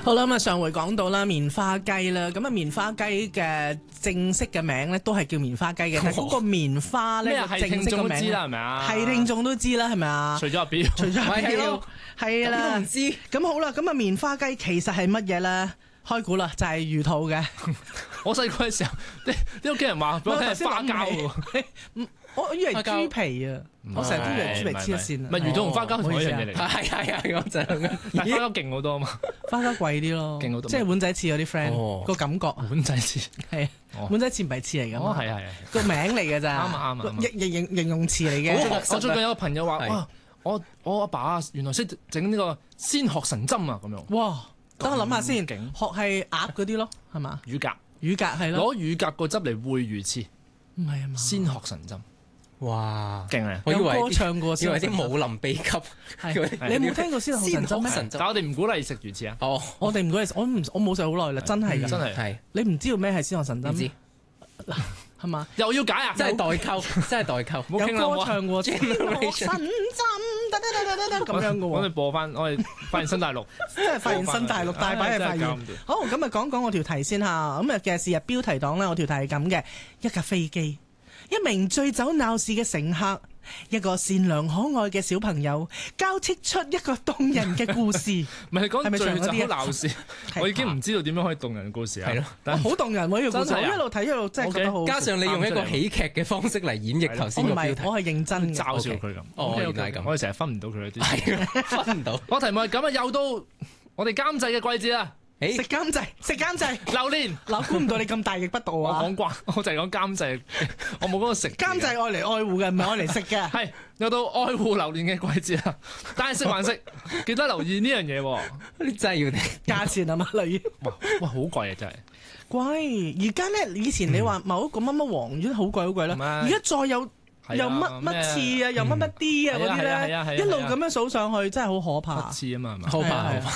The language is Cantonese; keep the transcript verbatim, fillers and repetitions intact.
好啦，咁啊上回講到啦棉花雞啦，咁啊棉花雞嘅正式嘅名咧都係叫棉花雞嘅，但係嗰個棉花咧咩係聽眾都知啦，係咪啊？ 係聽眾都知啦，係咪啊？ 除咗阿表， 除咗阿表，係啦， 都唔知。 咁好啦，咁啊棉花雞其實係乜嘢咧？開估啦，就係魚肚嘅。 我細個嘅時候，啲啲屋企人話俾我聽係花膠喎。 我以為豬皮啊，我成日都以為豬皮黐咗線啊。 唔係魚肚同花膠同一樣嘢嚟。 係係係咁就， 但係花膠勁好多啊嘛。 花膠貴啲咯， 勁好多。 即係碗仔翅嗰啲 friend 個感覺。 碗仔翅係碗仔翅唔係翅嚟㗎嘛？ 係係係個名嚟㗎咋。 啱啊啱啊。 形形形容詞嚟嘅。 我最近有個朋友話：哇，我我阿爸原來識整呢個鮮學神針啊咁樣。 哇！等我諗下先， 勁學係鴨嗰啲咯，係嘛？ 乳鴿， 乳鴿係咯。 攞乳鴿個汁嚟燴魚翅， 唔係啊嘛？ 鮮學神針， 哇！ 勁啊！ 我以為歌唱過， 以為啲武林秘笈。 你有冇聽過鮮學神針咩？ 但係我哋唔鼓勵食魚翅啊。 哦， 我哋唔鼓勵，我唔我冇食好耐啦，真係㗎， 真係係。 你唔知道咩係鮮學神針？ 唔知係嘛？ 又要解啊！ 真係代溝，真係代溝。 有歌唱過鮮學神針，得得得得得咁樣嘅喎。 我哋播翻，我哋發現新大陸， 真係發現新大陸大把嘅發現。好，咁啊講講我條題先嚇。咁啊嘅是日標題黨咧，我條題係咁嘅：一架飛機，一名醉酒鬧事嘅乘客，一個善良可愛嘅小朋友，交織出一個動人嘅故事。 唔係講醉酒啲鬧事，我已經唔知道點樣可以動人嘅故事啊！係咯， 好動人喎呢個故事，我一路睇一路真係覺得好。 加上你用一個喜劇嘅方式嚟演繹頭先個標題， 我係認真嘅， 嘲笑佢咁。 哦，原來係咁， 我哋成日分唔到佢嗰啲， 係分唔到。 我題目係咁啊，又到我哋監製嘅季節啦。 食監製，食監製， 榴蓮。 嗱，估唔到你咁大逆不道啊！ 我講關，我就係講監製，我冇講過食。 監製愛嚟愛護嘅，唔係愛嚟食嘅。 係又到愛護榴蓮嘅季節啦，但係食還食，記得留意呢樣嘢喎。 你真係要聽價錢啊嘛，例如哇哇好貴啊真係。 貴，而家咧以前你話某一個乜乜黃丸好貴好貴啦，而家再有。又乜乜刺啊，又乜乜啲啊嗰啲咧，一路咁樣數上去，真係好可怕。 刺啊嘛，係嘛？ 好怕，好怕。